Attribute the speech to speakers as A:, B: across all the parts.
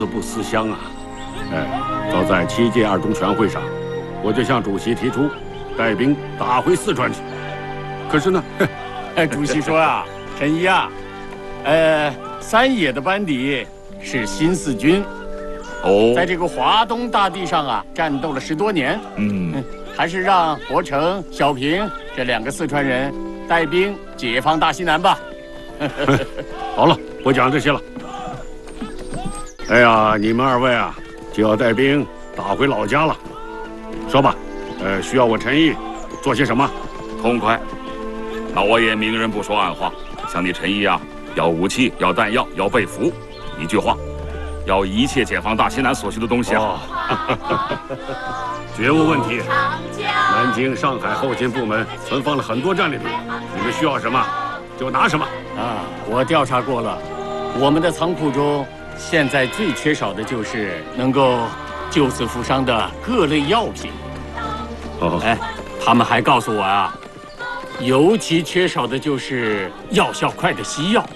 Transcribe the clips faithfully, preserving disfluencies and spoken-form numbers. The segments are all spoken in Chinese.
A: 四部思乡啊！哎，早在七届二中全会上，我就向主席提出带兵打回四川去。可是呢，
B: 哎，主席说啊，陈一啊，呃，三野的班底是新四军，
C: 哦，
B: 在这个华东大地上啊，战斗了十多年。
C: 嗯，
B: 还是让伯承、小平这两个四川人带兵解放大西南吧。
A: 好了，不讲这些了。哎呀，你们二位啊，就要带兵打回老家了。说吧，呃，需要我陈毅做些什么？
C: 痛快。那我也明人不说暗话，像你陈毅啊，要武器，要弹药，要被俘。一句话，要一切解放大西南所需的东西啊！
A: 哦、绝无问题。南京、上海后勤部门存放了很多战利品，你们需要什么就拿什么。
B: 啊，我调查过了，我们的仓库中现在最缺少的就是能够救死扶伤的各类药品。
A: 哦，
B: 哎，他们还告诉我啊，尤其缺少的就是药效快的西药。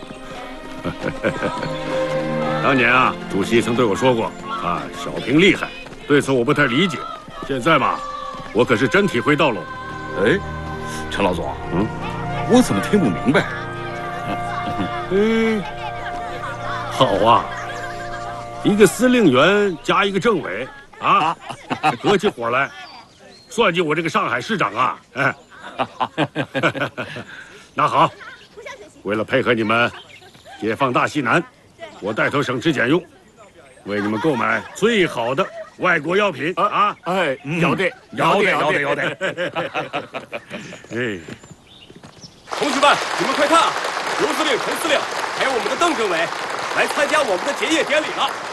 A: 当年啊，主席曾对我说过啊，小平厉害，对此我不太理解。现在吧，我可是真体会到了。
C: 哎，陈老总，
A: 嗯，
C: 我怎么听不明白？
A: 嗯，好啊，一个司令员加一个政委啊，合起伙来，算计我这个上海市长啊！哎，那好，为了配合你们解放大西南，我带头省吃俭用，为你们购买最好的外国药品啊！
B: 哎，要得，
C: 要得，要得，要得！
A: 哎，
D: 同学们，你们快看，刘司令、陈司令，还有我们的邓政委来参加我们的结业典礼了。